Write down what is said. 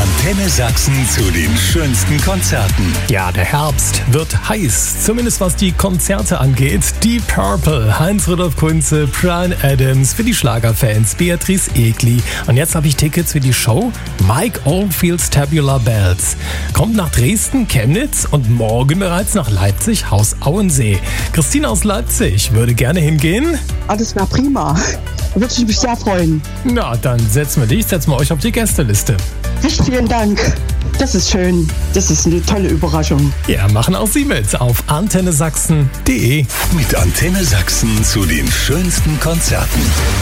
Antenne Sachsen zu den schönsten Konzerten. Ja, der Herbst wird heiß, zumindest was die Konzerte angeht. Deep Purple, Heinz-Rudolf Kunze, Bryan Adams, für die Schlagerfans Beatrice Egli. Und jetzt habe ich Tickets für die Show Mike Oldfield's Tabular Bells. Kommt nach Dresden, Chemnitz und morgen bereits nach Leipzig, Haus Auensee. Christine aus Leipzig würde gerne hingehen. Alles wäre prima. Würde ich mich sehr freuen. Na, dann setzen wir euch auf die Gästeliste. Recht vielen Dank. Das ist schön. Das ist eine tolle Überraschung. Ja, machen auch Sie mit auf antennesachsen.de. Mit Antenne Sachsen zu den schönsten Konzerten.